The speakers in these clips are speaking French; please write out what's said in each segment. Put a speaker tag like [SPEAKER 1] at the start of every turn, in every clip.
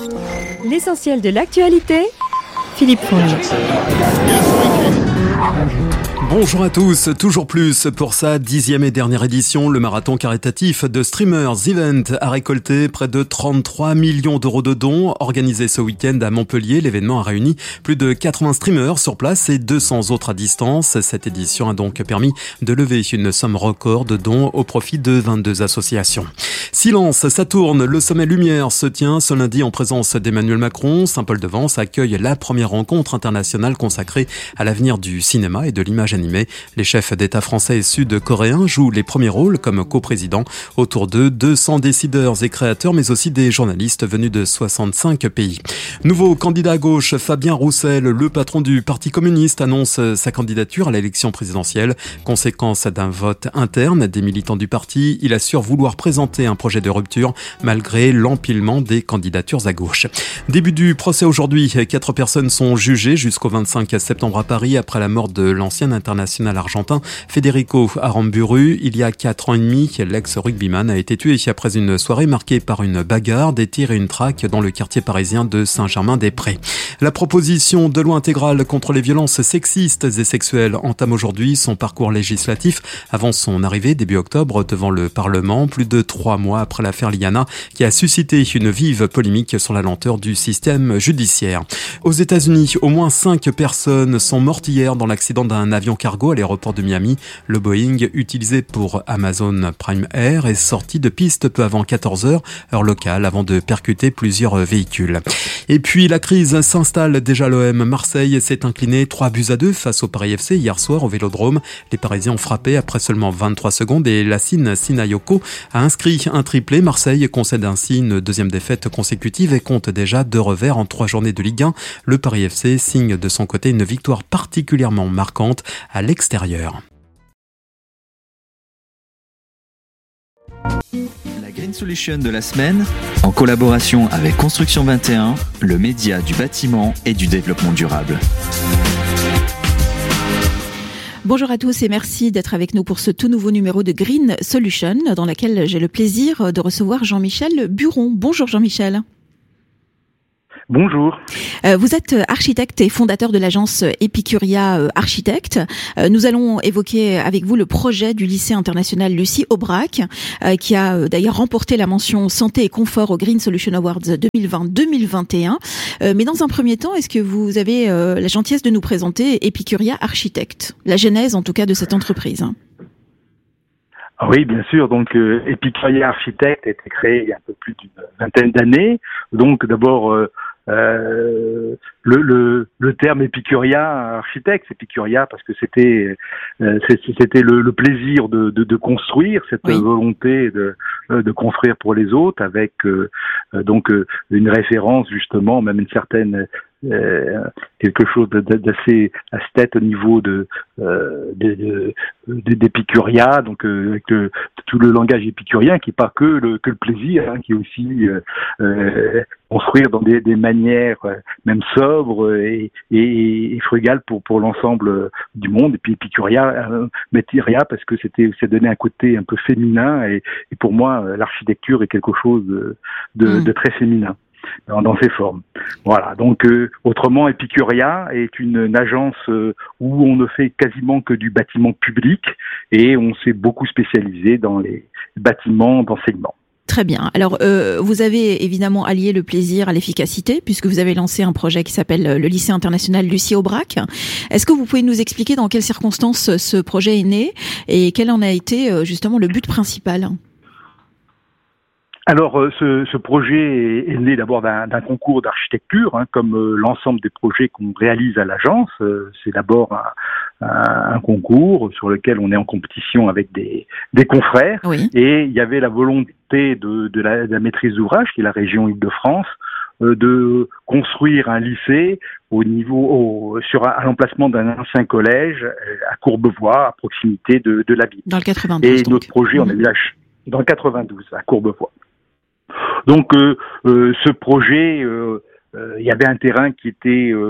[SPEAKER 1] L'essentiel de l'actualité, Philippe Fonge.
[SPEAKER 2] Bonjour à tous, toujours plus pour sa 10e et dernière édition, le marathon caritatif de Streamers Event a récolté près de 33 millions d'euros de dons. Organisé ce week-end à Montpellier, l'événement a réuni plus de 80 streamers sur place et 200 autres à distance. Cette édition a donc permis de lever une somme record de dons au profit de 22 associations. Silence, ça tourne, le sommet Lumière se tient ce lundi en présence d'Emmanuel Macron. Saint-Paul-de-Vence accueille la première rencontre internationale consacrée à l'avenir du cinéma et de l'image animée. Les chefs d'État français et sud-coréens jouent les premiers rôles comme coprésidents. Autour d'eux, 200 décideurs et créateurs, mais aussi des journalistes venus de 65 pays. Nouveau candidat à gauche, Fabien Roussel, le patron du Parti communiste, annonce sa candidature à l'élection présidentielle. Conséquence d'un vote interne des militants du parti, il assure vouloir présenter un projet de rupture malgré l'empilement des candidatures à gauche. Début du procès aujourd'hui, 4 personnes sont jugées jusqu'au 25 septembre à Paris après la mort de l'ancien international argentin Federico Aramburu. Il y a 4 ans et demi, l'ex-rugbyman a été tué après une soirée marquée par une bagarre, des tirs et une traque dans le quartier parisien de Saint-Germain-des-Prés. La proposition de loi intégrale contre les violences sexistes et sexuelles entame aujourd'hui son parcours législatif avant son arrivée début octobre devant le Parlement, plus de 3 mois après l'affaire Liana qui a suscité une vive polémique sur la lenteur du système judiciaire. Aux États-Unis, au moins 5 personnes sont mortes hier dans l'accident d'un avion cargo à l'aéroport de Miami. Le Boeing, utilisé pour Amazon Prime Air, est sorti de piste peu avant 14h, heure locale, avant de percuter plusieurs véhicules. Et puis la crise s'installe déjà à l'OM. Marseille s'est incliné 3-2 face au Paris FC hier soir au Vélodrome. Les Parisiens ont frappé après seulement 23 secondes et Lassine Sinayoko a inscrit un triplé. Marseille concède ainsi une deuxième défaite consécutive et compte déjà 2 revers en 3 journées de Ligue 1. Le Paris FC signe de son côté une victoire particulièrement marquante à l'extérieur.
[SPEAKER 3] La Green Solution de la semaine, en collaboration avec Construction 21, le média du bâtiment et du développement durable.
[SPEAKER 4] Bonjour à tous et merci d'être avec nous pour ce tout nouveau numéro de Green Solution dans lequel j'ai le plaisir de recevoir Jean-Michel Buron. Bonjour Jean-Michel.
[SPEAKER 5] Bonjour.
[SPEAKER 4] Vous êtes architecte et fondateur de l'agence Epicuria Architecte. Nous allons évoquer avec vous le projet du lycée international Lucie Aubrac, qui a d'ailleurs remporté la mention santé et confort au Green Solution Awards 2020-2021. Mais dans un premier temps, est-ce que vous avez la gentillesse de nous présenter Epicuria Architecte, la genèse en tout cas de cette entreprise?
[SPEAKER 5] Oui, bien sûr. Donc, Epicuria Architecte a été créé il y a un peu plus d'une vingtaine d'années. Donc, d'abord, le terme Epicuria Architecte, c'est Epicuria parce que c'était le plaisir de construire, cette volonté de construire pour les autres, avec donc une référence justement, même une certaine quelque chose d'assez esthète au niveau d'Epicuria, donc avec tout le langage épicurien qui n'est pas que le plaisir, hein, qui est aussi construire dans des manières même sobres et frugales pour l'ensemble du monde. Et puis Epicuria, Métiria, parce que ça donnait un côté un peu féminin et pour moi l'architecture est quelque chose de très féminin dans ses formes. Voilà. Donc, autrement, Epicuria est une agence où on ne fait quasiment que du bâtiment public et on s'est beaucoup spécialisé dans les bâtiments d'enseignement.
[SPEAKER 4] Très bien. Alors, vous avez évidemment allié le plaisir à l'efficacité puisque vous avez lancé un projet qui s'appelle le lycée international Lucie Aubrac. Est-ce que vous pouvez nous expliquer dans quelles circonstances ce projet est né et quel en a été justement le but principal ?
[SPEAKER 5] Alors, ce projet est né d'abord d'un concours d'architecture, hein, comme l'ensemble des projets qu'on réalise à l'agence. C'est d'abord un concours sur lequel on est en compétition avec des confrères. Oui. Et il y avait la volonté de la maîtrise d'ouvrage, qui est la région Île-de-France, de construire un lycée à l'emplacement d'un ancien collège à Courbevoie, à proximité de la ville.
[SPEAKER 4] Dans le 92.
[SPEAKER 5] Et notre projet, on a eu dans le 92, à Courbevoie. Donc, ce projet, il y avait un terrain qui était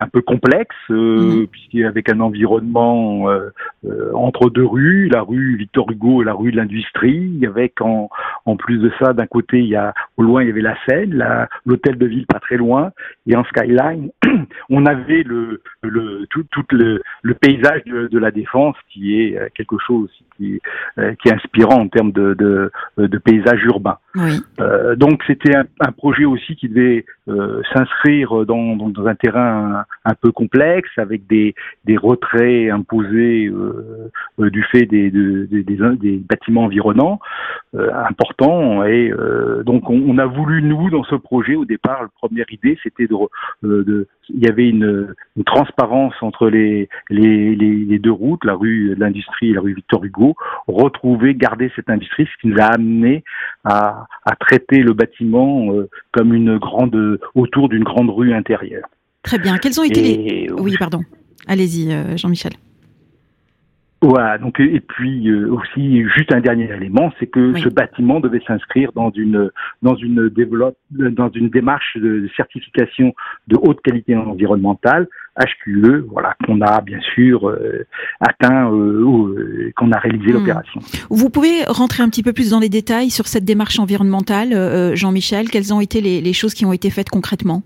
[SPEAKER 5] un peu complexe, puisqu'avec un environnement entre deux rues, la rue Victor Hugo et la rue de l'Industrie, avec en plus de ça, d'un côté, au loin, il y avait la Seine, l'hôtel de ville pas très loin, et en skyline, on avait tout le paysage de la Défense, qui est quelque chose qui est inspirant en termes de paysage urbain.
[SPEAKER 4] Oui.
[SPEAKER 5] Donc c'était un projet aussi qui devait s'inscrire dans un terrain un peu complexe, avec des retraits imposés du fait des bâtiments environnants importants, et donc on a voulu, nous, dans ce projet, au départ, la première idée, c'était il y avait une transparence entre les deux routes, la rue de l'Industrie et la rue Victor Hugo, retrouver, garder cette industrie, ce qui nous a amené à traiter le bâtiment comme autour d'une grande rue intérieure.
[SPEAKER 4] Très bien. Quels ont été Oui, pardon. Allez-y, Jean-Michel.
[SPEAKER 5] Voilà, donc, et puis aussi, juste un dernier élément, c'est que ce bâtiment devait s'inscrire dans une démarche de certification de haute qualité environnementale, HQE, voilà, qu'on a bien sûr atteint, qu'on a réalisé l'opération.
[SPEAKER 4] Vous pouvez rentrer un petit peu plus dans les détails sur cette démarche environnementale, Jean-Michel. Quelles ont été les choses qui ont été faites concrètement?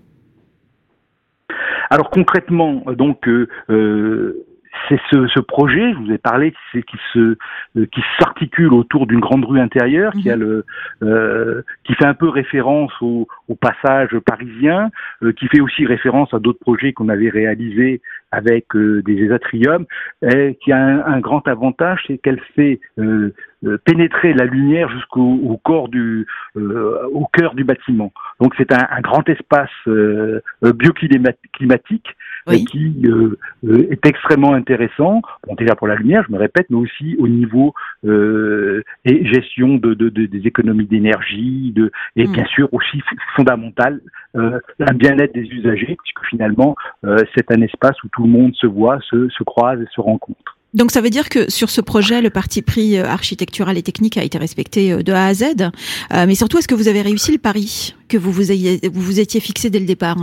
[SPEAKER 5] Alors concrètement, donc c'est ce projet, je vous ai parlé, qui s'articule autour d'une grande rue intérieure, qui fait un peu référence au passage parisien, qui fait aussi référence à d'autres projets qu'on avait réalisés avec des atriums, et qui a un grand avantage, c'est qu'elle fait pénétrer la lumière jusqu'au cœur du bâtiment. Donc c'est un grand espace bioclimatique qui est extrêmement intéressant. Bon, déjà pour la lumière, je me répète, mais aussi au niveau et gestion des économies d'énergie, et bien sûr aussi fondamental un bien-être des usagers, puisque finalement c'est un espace où tout le monde se voit, se croise et se rencontre.
[SPEAKER 4] Donc ça veut dire que sur ce projet, le parti pris architectural et technique a été respecté de A à Z. Mais surtout, est-ce que vous avez réussi le pari que vous vous étiez fixé dès le départ?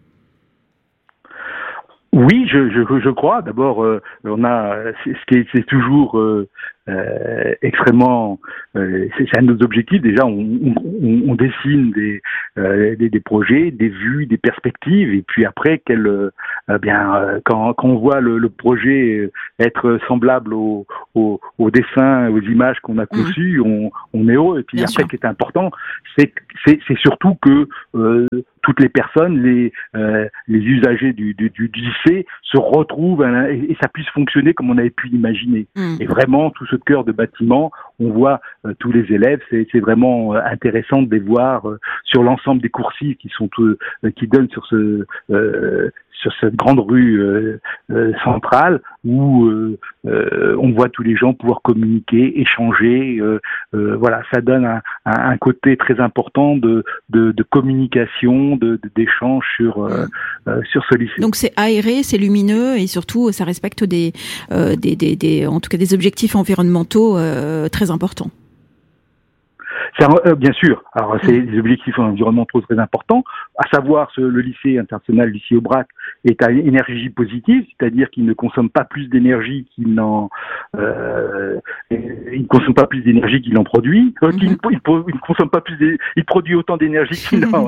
[SPEAKER 5] Oui, je crois. D'abord, c'est toujours extrêmement. C'est un de nos objectifs. Déjà, on dessine des projets, des vues, des perspectives, et puis après, quand on voit le projet être semblable au dessin, aux images qu'on a conçues, on est heureux. Et puis après, ce qui est important, c'est surtout que toutes les personnes, les usagers du lycée se retrouvent et ça puisse fonctionner comme on avait pu l'imaginer. Et vraiment, tout ce cœur de bâtiment, on voit tous les élèves, c'est vraiment intéressant de les voir sur l'ensemble des coursives qui donnent sur cette grande rue centrale où on voit tous les gens pouvoir communiquer, échanger. Voilà, ça donne un côté très important de communication, d'échange sur ce lycée.
[SPEAKER 4] Donc c'est aéré, c'est lumineux et surtout ça respecte en tout cas des objectifs environnementaux très importants.
[SPEAKER 5] Bien sûr. Alors, c'est des objectifs environnementaux très importants, à savoir le lycée international, le lycée Aubrac, est à énergie positive, c'est-à-dire qu'il ne consomme pas plus d'énergie qu'il n'en produit. Il consomme pas plus, il produit autant d'énergie qu'il n'en.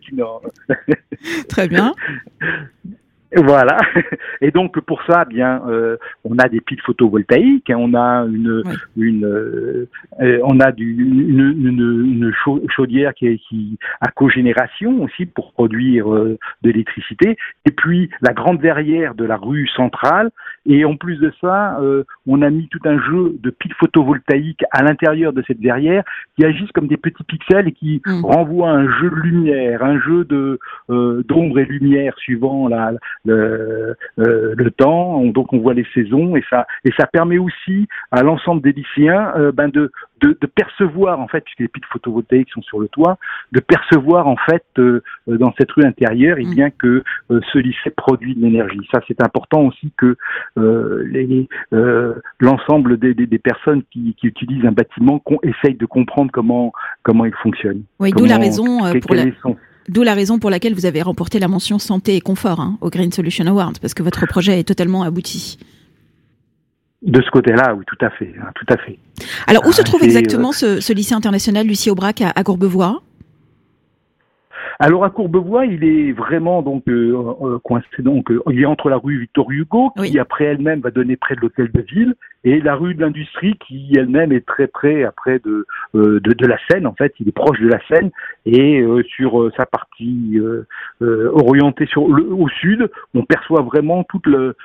[SPEAKER 5] Très bien. Voilà. Et donc pour ça, on a des piles photovoltaïques, on a une chaudière qui à cogénération aussi pour produire de l'électricité. Et puis la grande verrière de la rue centrale. Et en plus de ça, on a mis tout un jeu de piles photovoltaïques à l'intérieur de cette verrière qui agissent comme des petits pixels et qui renvoient un jeu de lumière, un jeu d'ombre et lumière suivant le temps, donc on voit les saisons et ça permet aussi à l'ensemble des lycéens de percevoir en fait, puisque les piles photovoltaïques sont sur le toit, de percevoir en fait dans cette rue intérieure et bien que ce lycée produit de l'énergie. Ça c'est important aussi que l'ensemble des personnes qui utilisent un bâtiment essaye de comprendre comment il fonctionne.
[SPEAKER 4] Oui, d'où la raison D'où la raison pour laquelle vous avez remporté la mention santé et confort au Green Solution Award, parce que votre projet est totalement abouti.
[SPEAKER 5] De ce côté-là, oui, tout à fait.
[SPEAKER 4] Alors, où se trouve exactement ce lycée international Lucie Aubrac à Courbevoie ?
[SPEAKER 5] Alors à Courbevoie, il est vraiment coincé, il est entre la rue Victor Hugo, qui après elle-même va donner près de l'hôtel de ville, et la rue de l'Industrie, qui elle-même est très près après de la Seine. En fait, il est proche de la Seine, et sur sa partie orientée au sud, on perçoit vraiment toute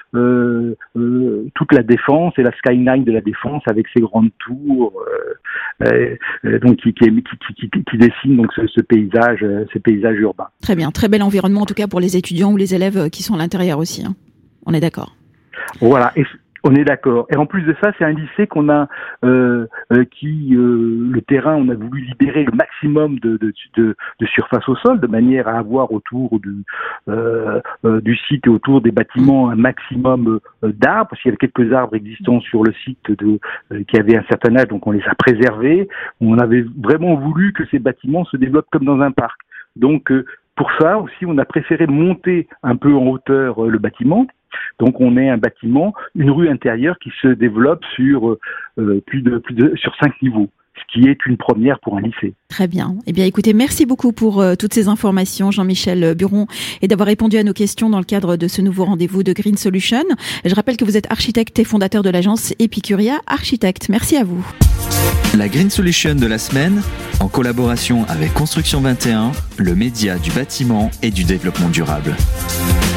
[SPEAKER 5] la Défense et la skyline de la Défense avec ses grandes tours, donc qui dessinent donc ce paysage urbain.
[SPEAKER 4] Très bien, très bel environnement en tout cas pour les étudiants ou les élèves qui sont à l'intérieur aussi. On est d'accord.
[SPEAKER 5] Voilà. On est d'accord. Et en plus de ça, c'est un lycée qu'on a, le terrain, on a voulu libérer le maximum de surface au sol, de manière à avoir autour du site et autour des bâtiments un maximum d'arbres, parce qu'il y avait quelques arbres existants sur le site qui avaient un certain âge, donc on les a préservés. On avait vraiment voulu que ces bâtiments se développent comme dans un parc. Donc, pour ça aussi, on a préféré monter un peu en hauteur le bâtiment. Donc on est un bâtiment, une rue intérieure qui se développe sur sur 5 niveaux, ce qui est une première pour un lycée.
[SPEAKER 4] Très bien. Eh bien écoutez, merci beaucoup pour toutes ces informations, Jean-Michel Buron, et d'avoir répondu à nos questions dans le cadre de ce nouveau rendez-vous de Green Solution. Je rappelle que vous êtes architecte et fondateur de l'agence Epicuria Architecte. Merci à vous.
[SPEAKER 3] La Green Solution de la semaine, en collaboration avec Construction 21, le média du bâtiment et du développement durable.